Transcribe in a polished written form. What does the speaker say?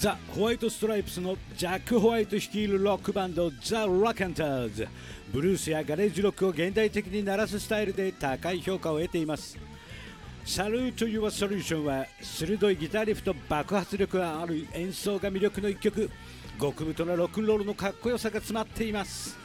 ザ・ホワイトストライプスのジャック・ホワイト率いるロックバンドザ・ロッカンターズ。ブルースやガレージロックを現代的に鳴らすスタイルで高い評価を得ています。サルート・ユア・ソリューションは鋭いギターリフと爆発力がある演奏が魅力の一曲。極太なロックンロールのかっこよさが詰まっています。